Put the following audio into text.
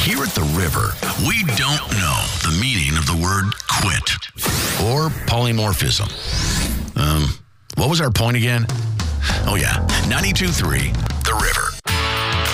Here at the River, we don't know the meaning of the word quit or polymorphism. What was our point again? Oh, yeah, 92.3, The River.